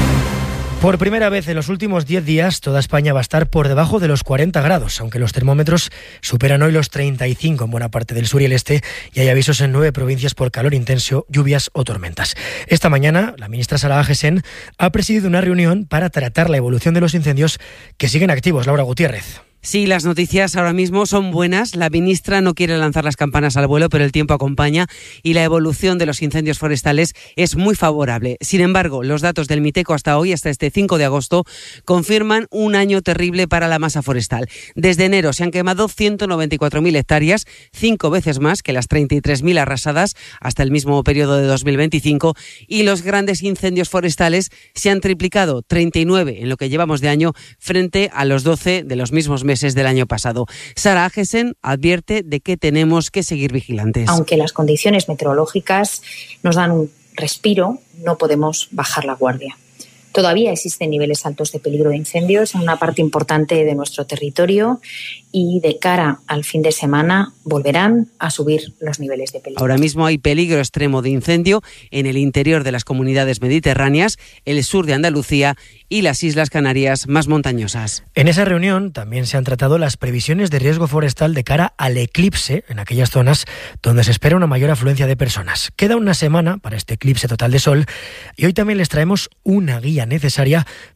Por primera vez en los últimos diez días, toda España va a estar por debajo de los cuarenta grados, aunque los termómetros superan hoy los treinta y cinco en buena parte del sur y el este, y hay avisos en nueve provincias por calor intenso, lluvias o tormentas. Esta mañana, la ministra Sara Agesen ha presidido una reunión para tratar la evolución de los incendios que siguen activos. Laura Gutiérrez. Sí, las noticias ahora mismo son buenas. La ministra no quiere lanzar las campanas al vuelo, pero el tiempo acompaña y la evolución de los incendios forestales es muy favorable. Sin embargo, los datos del Miteco hasta hoy, hasta este cinco de agosto, confirman un año terrible para la masa forestal. Desde enero se han quemado ciento noventa y cuatro mil hectáreas, cinco veces más que las treinta y tres mil arrasadas hasta el mismo periodo de dos mil veinticinco, y los grandes incendios forestales se han triplicado, treinta y nueve en lo que llevamos de año frente a los doce de los mismos meses del año pasado. Sara Agesen advierte de que tenemos que seguir vigilantes. Aunque las condiciones meteorológicas nos dan un respiro, no podemos bajar la guardia. Todavía existen niveles altos de peligro de incendios en una parte importante de nuestro territorio y de cara al fin de semana volverán a subir los niveles de peligro. Ahora mismo hay peligro extremo de incendio en el interior de las comunidades mediterráneas, el sur de Andalucía y las Islas Canarias más montañosas. En esa reunión también se han tratado las previsiones de riesgo forestal de cara al eclipse en aquellas zonas donde se espera una mayor afluencia de personas. Queda una semana para este eclipse total de sol y hoy también les traemos una guía necesaria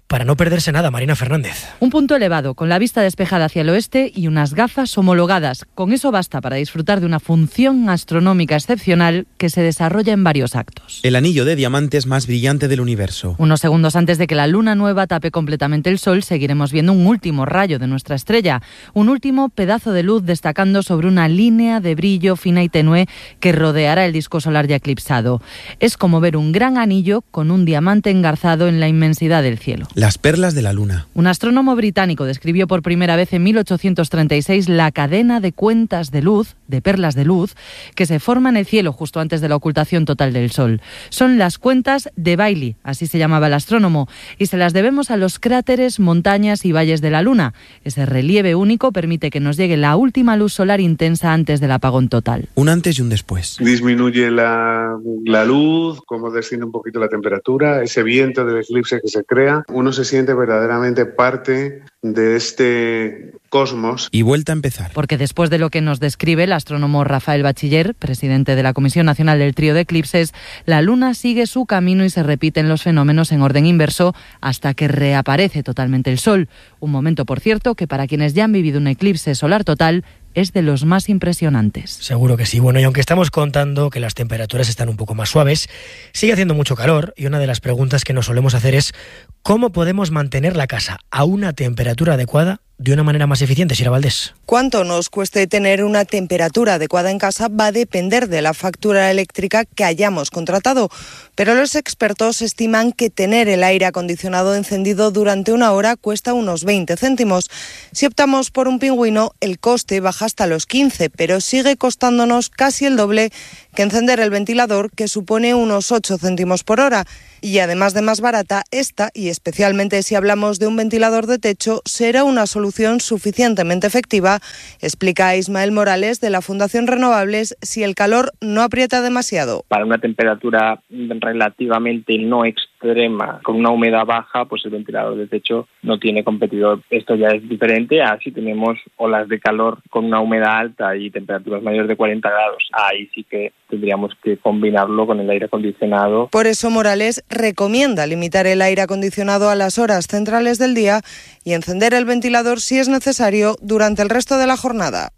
para no perderse nada. Marina Fernández. Un punto elevado, con la vista despejada hacia el oeste y unas gafas homologadas. Con eso basta para disfrutar de una función astronómica excepcional que se desarrolla en varios actos. El anillo de diamantes más brillante del universo. Unos segundos antes de que la luna nueva tape completamente el sol, seguiremos viendo un último rayo de nuestra estrella. Un último pedazo de luz destacando sobre una línea de brillo fina y tenue que rodeará el disco solar ya eclipsado. Es como ver un gran anillo con un diamante engarzado en la inmensidad del cielo. Las perlas de la luna. Un astrónomo británico describió por primera vez en mil ochocientos treinta y seis la cadena de cuentas de luz, de perlas de luz, que se forma en el cielo justo antes de la ocultación total del sol. Son las cuentas de Bailey, así se llamaba el astrónomo, y se las debemos a los cráteres, montañas y valles de la luna. Ese relieve único permite que nos llegue la última luz solar intensa antes del apagón total. Un antes y un después. Disminuye la, la luz, como desciende un poquito la temperatura, ese viento del eclipse que se crea. Uno se siente verdaderamente parte de este cosmos. Y vuelta a empezar. Porque después de lo que nos describe el astrónomo Rafael Bachiller, presidente de la Comisión Nacional del Trío de Eclipses, la luna sigue su camino y se repiten los fenómenos en orden inverso hasta que reaparece totalmente el sol. Un momento, por cierto, que para quienes ya han vivido un eclipse solar total es de los más impresionantes. Seguro que sí. Bueno, y aunque estamos contando que las temperaturas están un poco más suaves, sigue haciendo mucho calor y una de las preguntas que nos solemos hacer es ¿cómo podemos mantener la casa a una temperatura adecuada de una manera más eficiente, Sira Valdés? Cuánto nos cueste tener una temperatura adecuada en casa va a depender de la factura eléctrica que hayamos contratado, pero los expertos estiman que tener el aire acondicionado encendido durante una hora cuesta unos veinte céntimos. Si optamos por un pingüino, el coste baja hasta los quince, pero sigue costándonos casi el doble que encender el ventilador, que supone unos ocho céntimos por hora. Y además de más barata, esta, y especialmente si hablamos de un ventilador de techo, será una solución suficientemente efectiva, explica Ismael Morales de la Fundación Renovables, si el calor no aprieta demasiado. Para una temperatura relativamente no extrema, con una humedad baja, pues el ventilador de techo no tiene competidor. Esto ya es diferente a si tenemos olas de calor con una humedad alta y temperaturas mayores de cuarenta grados. Ahí sí que tendríamos que combinarlo con el aire acondicionado. Por eso Morales recomienda limitar el aire acondicionado a las horas centrales del día y encender el ventilador si es necesario durante el resto de la jornada.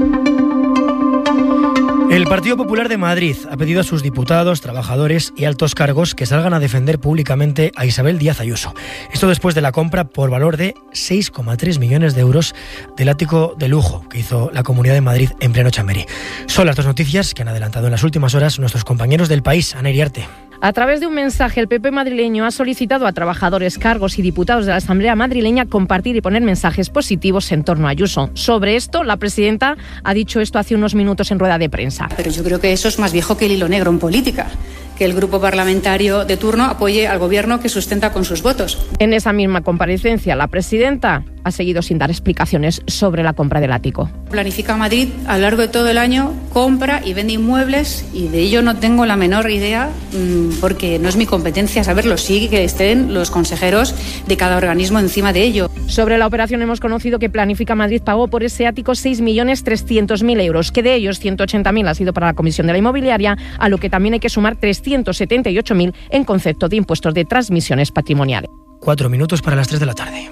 El Partido Popular de Madrid ha pedido a sus diputados, trabajadores y altos cargos que salgan a defender públicamente a Isabel Díaz Ayuso. Esto después de la compra por valor de seis coma tres millones de euros del ático de lujo que hizo la Comunidad de Madrid en pleno Chamberí. Son las dos noticias que han adelantado en las últimas horas nuestros compañeros del País. Ana Iriarte. A través de un mensaje, el P P madrileño ha solicitado a trabajadores, cargos y diputados de la Asamblea madrileña compartir y poner mensajes positivos en torno a Ayuso. Sobre esto, la presidenta ha dicho esto hace unos minutos en rueda de prensa. Pero yo creo que eso es más viejo que el hilo negro en política, que el grupo parlamentario de turno apoye al gobierno que sustenta con sus votos. En esa misma comparecencia, la presidenta ha seguido sin dar explicaciones sobre la compra del ático. Planifica Madrid a lo largo de todo el año, compra y vende inmuebles y de ello no tengo la menor idea porque no es mi competencia saberlo, sí que estén los consejeros de cada organismo encima de ello. Sobre la operación hemos conocido que Planifica Madrid pagó por ese ático seis millones trescientos mil euros, que de ellos ciento ochenta mil ha sido para la Comisión de la Inmobiliaria, a lo que también hay que sumar trescientos setenta y ocho mil en concepto de impuestos de transmisiones patrimoniales. Cuatro minutos para las tres de la tarde.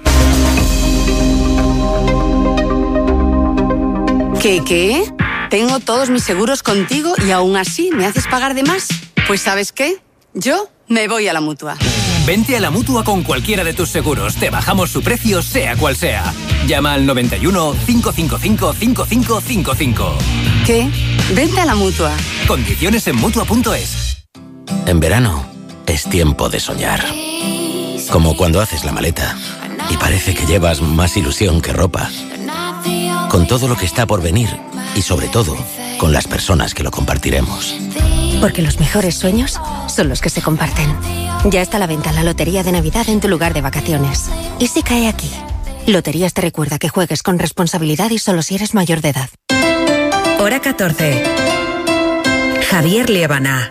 ¿Qué, qué? Tengo todos mis seguros contigo y aún así me haces pagar de más. Pues ¿sabes qué? Yo me voy a la Mutua. Vente a la Mutua con cualquiera de tus seguros. Te bajamos su precio, sea cual sea. Llama al noventa y uno, cinco cinco cinco, cinco cinco cinco cinco. ¿Qué? Vente a la Mutua. Condiciones en Mutua punto es. En verano es tiempo de soñar. Como cuando haces la maleta y parece que llevas más ilusión que ropa. Con todo lo que está por venir y sobre todo con las personas que lo compartiremos. Porque los mejores sueños son los que se comparten. Ya está a la venta la Lotería de Navidad en tu lugar de vacaciones. ¿Y si cae aquí? Loterías te recuerda que juegues con responsabilidad y solo si eres mayor de edad. Hora catorce. Javier Liébana.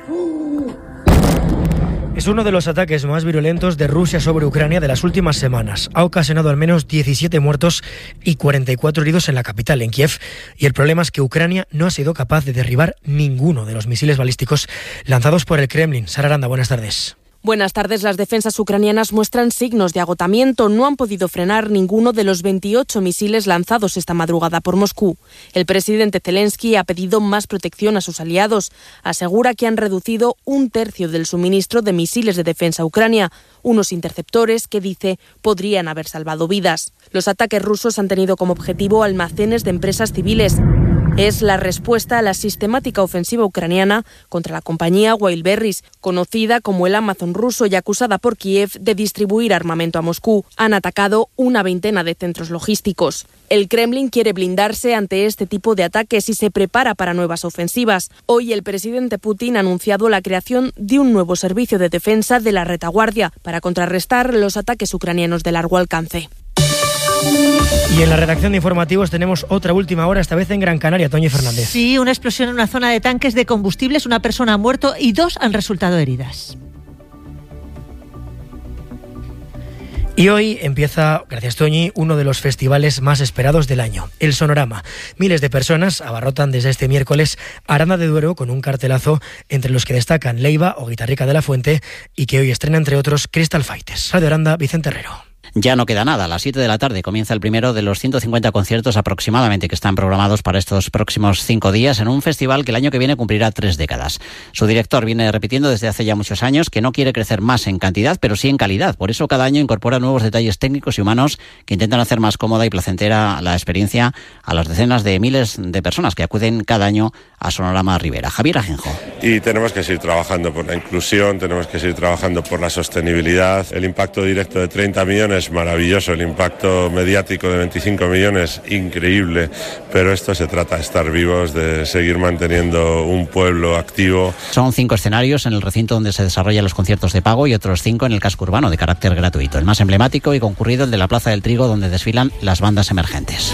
Es uno de los ataques más virulentos de Rusia sobre Ucrania de las últimas semanas. Ha ocasionado al menos diecisiete muertos y cuarenta y cuatro heridos en la capital, en Kiev. Y el problema es que Ucrania no ha sido capaz de derribar ninguno de los misiles balísticos lanzados por el Kremlin. Sara Aranda, buenas tardes. Buenas tardes. Las defensas ucranianas muestran signos de agotamiento. No han podido frenar ninguno de los veintiocho misiles lanzados esta madrugada por Moscú. El presidente Zelensky ha pedido más protección a sus aliados. Asegura que han reducido un tercio del suministro de misiles de defensa a Ucrania, unos interceptores que dice podrían haber salvado vidas. Los ataques rusos han tenido como objetivo almacenes de empresas civiles. Es la respuesta a la sistemática ofensiva ucraniana contra la compañía Wildberries, conocida como el Amazon ruso y acusada por Kiev de distribuir armamento a Moscú. Han atacado una veintena de centros logísticos. El Kremlin quiere blindarse ante este tipo de ataques y se prepara para nuevas ofensivas. Hoy el presidente Putin ha anunciado la creación de un nuevo servicio de defensa de la retaguardia para contrarrestar los ataques ucranianos de largo alcance. Y en la redacción de informativos tenemos otra última hora, esta vez en Gran Canaria. Toñi Fernández. Sí, una explosión en una zona de tanques de combustibles, una persona ha muerto y dos han resultado heridas. Y hoy empieza, gracias Toñi, uno de los festivales más esperados del año, el Sonorama. Miles de personas abarrotan desde este miércoles Aranda de Duero con un cartelazo entre los que destacan Leiva o Guitarrica de la Fuente y que hoy estrena entre otros Crystal Fighters. Radio Aranda, Vicente Herrero. Ya no queda nada. A las siete de la tarde comienza el primero de los ciento cincuenta conciertos aproximadamente que están programados para estos próximos cinco días en un festival que el año que viene cumplirá tres décadas. Su director viene repitiendo desde hace ya muchos años que no quiere crecer más en cantidad, pero sí en calidad. Por eso cada año incorpora nuevos detalles técnicos y humanos que intentan hacer más cómoda y placentera la experiencia a las decenas de miles de personas que acuden cada año a Sonorama Rivera. Javier Ajenjo. Y tenemos que seguir trabajando por la inclusión, tenemos que seguir trabajando por la sostenibilidad. El impacto directo de treinta millones, maravilloso. El impacto mediático de veinticinco millones, increíble. Pero esto se trata de estar vivos, de seguir manteniendo un pueblo activo. Son cinco escenarios en el recinto donde se desarrollan los conciertos de pago y otros cinco en el casco urbano de carácter gratuito. El más emblemático y concurrido, el de la Plaza del Trigo, donde desfilan las bandas emergentes.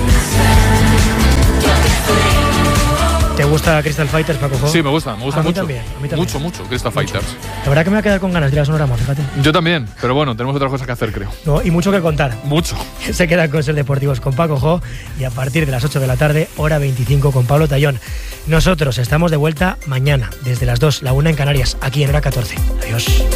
¿Te gusta Crystal Fighters, Paco Jo? Sí, me gusta, me gusta a mí mucho. También, a mí también. Mucho, mucho, Crystal mucho. Fighters. La verdad que me voy a quedar con ganas de ir a Sonorama, fíjate. Yo también, pero bueno, tenemos otras cosas que hacer, creo. No, y mucho que contar. Mucho. Se quedan con Ser Deportivos con Paco Jo y a partir de las ocho de la tarde, hora veinticinco con Pablo Tallón. Nosotros estamos de vuelta mañana, desde las dos, la una en Canarias, aquí en hora catorce. Adiós.